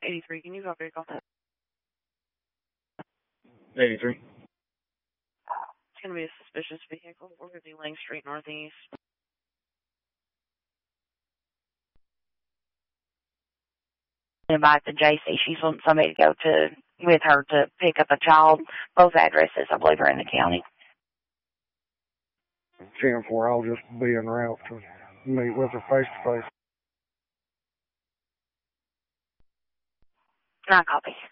83, can you copy a call? 83. It's going to be a suspicious vehicle. We're going to be Lang Street Northeast. Invite the JC. She's wanting somebody to go with her to pick up a child. Both addresses, I believe, are in the county. 10-4, I'll just be en route to meet with her face-to-face. I copy.